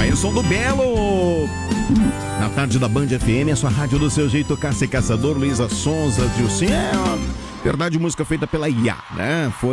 Aí, som do Belo. Na tarde da Band FM, a sua rádio do seu jeito, Cássia Caçador, Luísa Sonza, Dilcinho. Verdade, música feita pela IA, né? Foi